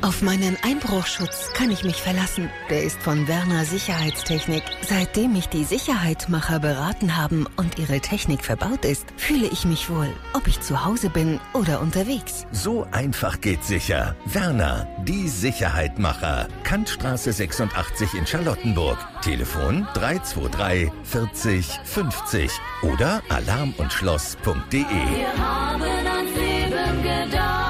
Auf meinen Einbruchschutz kann ich mich verlassen. Der ist von Werner Sicherheitstechnik. Seitdem mich die Sicherheitmacher beraten haben und ihre Technik verbaut ist, fühle ich mich wohl, ob ich zu Hause bin oder unterwegs. So einfach geht sicher. Werner, die Sicherheitmacher. Kantstraße 86 in Charlottenburg. Telefon 323 40 50 oder alarmundschloss.de. Wir haben ans Leben gedacht.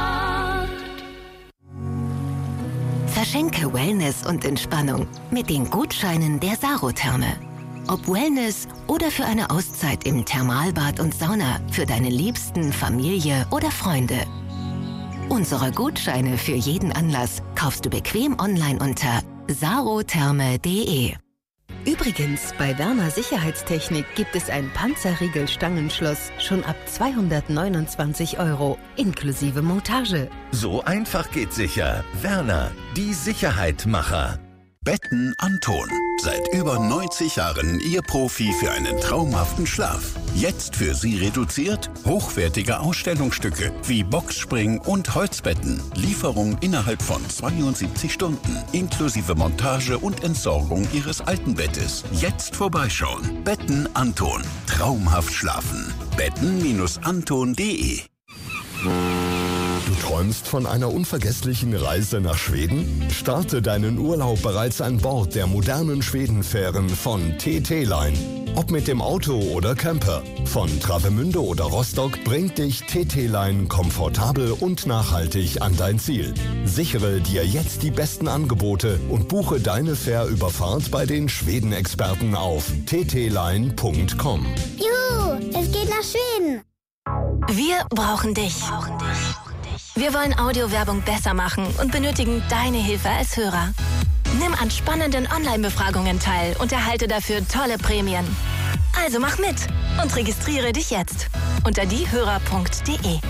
Verschenke Wellness und Entspannung mit den Gutscheinen der Sarotherme. Ob Wellness oder für eine Auszeit im Thermalbad und Sauna für deine Liebsten, Familie oder Freunde. Unsere Gutscheine für jeden Anlass kaufst du bequem online unter sarotherme.de. Übrigens, bei Werner Sicherheitstechnik gibt es ein Panzerriegelstangenschloss schon ab 229 € inklusive Montage. So einfach geht sicher. Werner, die Sicherheitmacher. Betten Anton. Seit über 90 Jahren Ihr Profi für einen traumhaften Schlaf. Jetzt für Sie reduziert hochwertige Ausstellungsstücke wie Boxspring und Holzbetten. Lieferung innerhalb von 72 Stunden. Inklusive Montage und Entsorgung Ihres alten Bettes. Jetzt vorbeischauen. Betten Anton. Traumhaft schlafen. Betten-anton.de. Du träumst von einer unvergesslichen Reise nach Schweden? Starte deinen Urlaub bereits an Bord der modernen Schwedenfähren von TT-Line. Ob mit dem Auto oder Camper, von Travemünde oder Rostock bringt dich TT-Line komfortabel und nachhaltig an dein Ziel. Sichere dir jetzt die besten Angebote und buche deine Fährüberfahrt bei den Schweden-Experten auf ttline.com. Juhu, es geht nach Schweden. Wir brauchen dich. Wir wollen Audiowerbung besser machen und benötigen deine Hilfe als Hörer. Nimm an spannenden Online-Befragungen teil und erhalte dafür tolle Prämien. Also mach mit und registriere dich jetzt unter diehörer.de.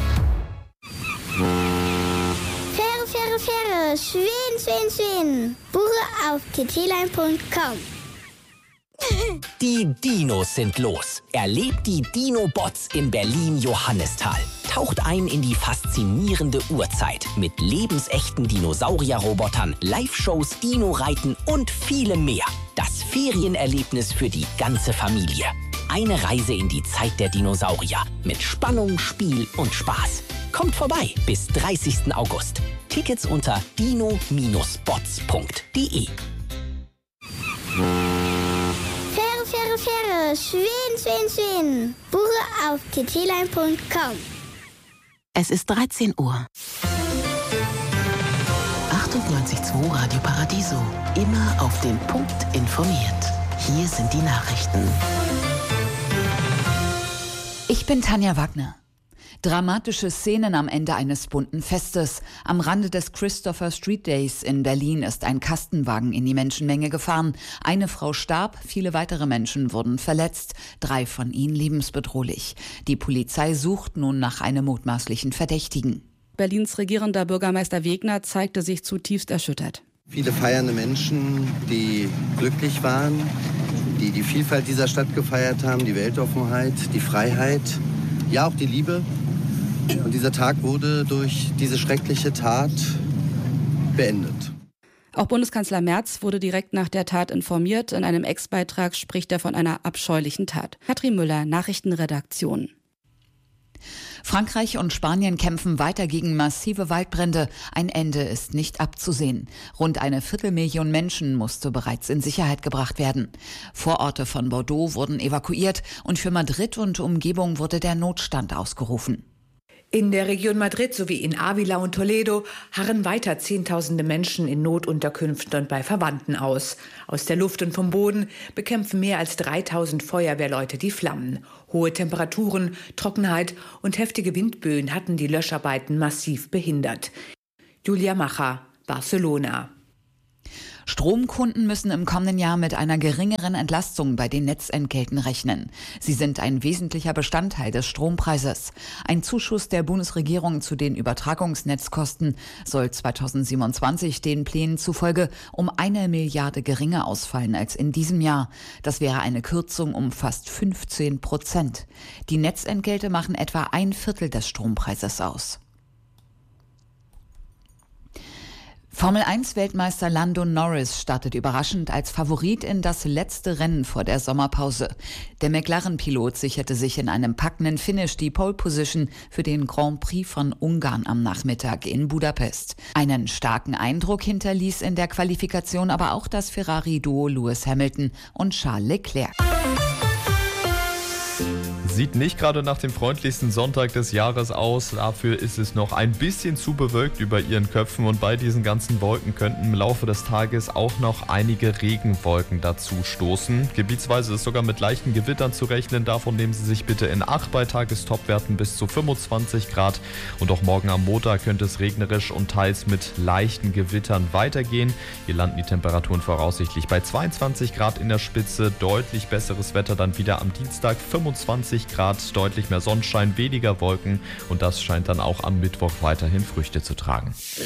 Fähre, Schweden. Buche auf ttline.com. Die Dinos sind los. Erlebt die Dino-Bots in Berlin-Johannisthal. Taucht ein in die faszinierende Urzeit mit lebensechten Dinosaurier-Robotern, Live-Shows, Dino-Reiten und vielem mehr. Das Ferienerlebnis für die ganze Familie. Eine Reise in die Zeit der Dinosaurier mit Spannung, Spiel und Spaß. Kommt vorbei bis 30. August. Tickets unter dino-bots.de. Fähre, Schweden. Buche auf ttline.com. Es ist 13 Uhr. 98.2 Radio Paradiso. Immer auf den Punkt informiert. Hier sind die Nachrichten. Ich bin Tanja Wagner. Dramatische Szenen am Ende eines bunten Festes. Am Rande des Christopher Street Days in Berlin ist ein Kastenwagen in die Menschenmenge gefahren. Eine Frau starb, viele weitere Menschen wurden verletzt, 3 von ihnen lebensbedrohlich. Die Polizei sucht nun nach einem mutmaßlichen Verdächtigen. Berlins regierender Bürgermeister Wegner zeigte sich zutiefst erschüttert. Viele feiernde Menschen, die glücklich waren, die die Vielfalt dieser Stadt gefeiert haben, die Weltoffenheit, die Freiheit, ja auch die Liebe. Und dieser Tag wurde durch diese schreckliche Tat beendet. Auch Bundeskanzler Merz wurde direkt nach der Tat informiert. In einem Ex-Beitrag spricht er von einer abscheulichen Tat. Katrin Müller, Nachrichtenredaktion. Frankreich und Spanien kämpfen weiter gegen massive Waldbrände. Ein Ende ist nicht abzusehen. Rund 250.000 Menschen musste bereits in Sicherheit gebracht werden. Vororte von Bordeaux wurden evakuiert und für Madrid und Umgebung wurde der Notstand ausgerufen. In der Region Madrid sowie in Ávila und Toledo harren weiter Zehntausende Menschen in Notunterkünften und bei Verwandten aus. Aus der Luft und vom Boden bekämpfen mehr als 3.000 Feuerwehrleute die Flammen. Hohe Temperaturen, Trockenheit und heftige Windböen hatten die Löscharbeiten massiv behindert. Julia Macher, Barcelona. Stromkunden müssen im kommenden Jahr mit einer geringeren Entlastung bei den Netzentgelten rechnen. Sie sind ein wesentlicher Bestandteil des Strompreises. Ein Zuschuss der Bundesregierung zu den Übertragungsnetzkosten soll 2027 den Plänen zufolge um 1 Milliarde geringer ausfallen als in diesem Jahr. Das wäre eine Kürzung um fast 15%. Die Netzentgelte machen etwa 1/4 des Strompreises aus. Formel-1-Weltmeister Lando Norris startet überraschend als Favorit in das letzte Rennen vor der Sommerpause. Der McLaren-Pilot sicherte sich in einem packenden Finish die Pole-Position für den Grand Prix von Ungarn am Nachmittag in Budapest. Einen starken Eindruck hinterließ in der Qualifikation aber auch das Ferrari-Duo Lewis Hamilton und Charles Leclerc. Sieht nicht gerade nach dem freundlichsten Sonntag des Jahres aus. Dafür ist es noch ein bisschen zu bewölkt über ihren Köpfen und bei diesen ganzen Wolken könnten im Laufe des Tages auch noch einige Regenwolken dazu stoßen. Gebietsweise ist sogar mit leichten Gewittern zu rechnen. Davon nehmen Sie sich bitte in Acht bei Tagestopwerten bis zu 25 Grad. Und auch morgen am Montag könnte es regnerisch und teils mit leichten Gewittern weitergehen. Hier landen die Temperaturen voraussichtlich bei 22 Grad in der Spitze. Deutlich besseres Wetter dann wieder am Dienstag, 25 Grad, deutlich mehr Sonnenschein, weniger Wolken und das scheint dann auch am Mittwoch weiterhin Früchte zu tragen.